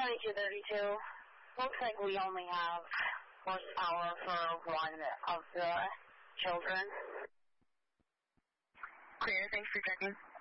7232. Looks like we only have horsepower for one of the children. Clear, thanks for checking.